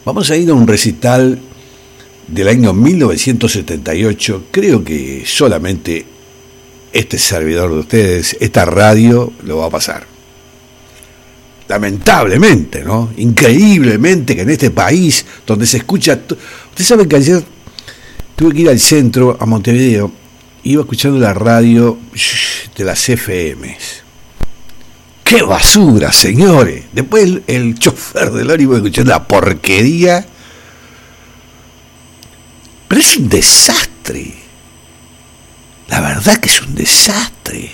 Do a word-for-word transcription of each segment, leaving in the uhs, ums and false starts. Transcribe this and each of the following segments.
Vamos a ir a un recital del año mil novecientos setenta y ocho. Creo que solamente este servidor de ustedes, esta radio, lo va a pasar. Lamentablemente, ¿no? Increíblemente que en este país donde se escucha... T- Ustedes saben que ayer tuve que ir al centro, a Montevideo, iba escuchando la radio de las F Ms. ¡Qué basura, señores! Después el, el chofer del ómnibus escuchando la porquería. Pero es un desastre. La verdad que es un desastre.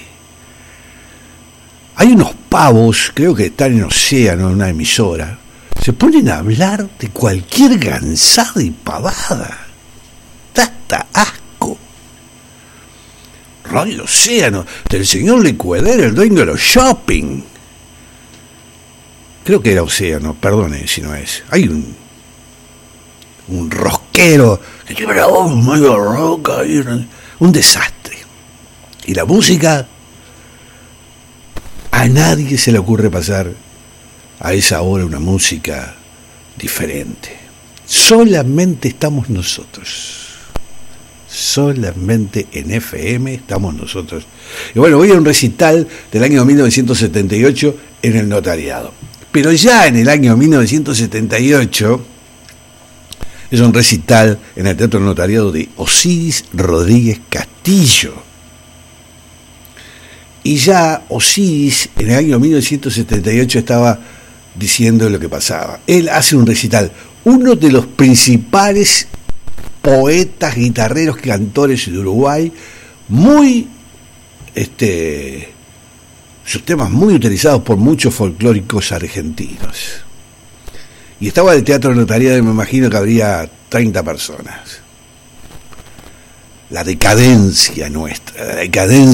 Hay unos pavos, creo que están en Océano, en una emisora, se ponen a hablar de cualquier gansada y pavada. Da hasta asco. Radio Océano, del señor Licueder, el dueño de los shopping. Creo que era Océano, perdone si no es. Hay un un rosquero que tiene la voz medio roca, un desastre. Y la música, a nadie se le ocurre pasar a esa hora una música diferente. Solamente estamos nosotros. Solamente en F M estamos nosotros. Y bueno, voy a un recital del año mil novecientos setenta y ocho en el Notariado. Pero ya en el año mil novecientos setenta y ocho es un recital en el Teatro Notariado de Osiris Rodríguez Castillo. Y ya Osiris en el año mil novecientos setenta y ocho estaba diciendo lo que pasaba. Él hace un recital, uno de los principales poetas, guitarreros, cantores de Uruguay, muy, este, sus temas muy utilizados por muchos folclóricos argentinos. Y estaba el Teatro Notariado y me imagino que habría treinta personas. La decadencia nuestra, la decadencia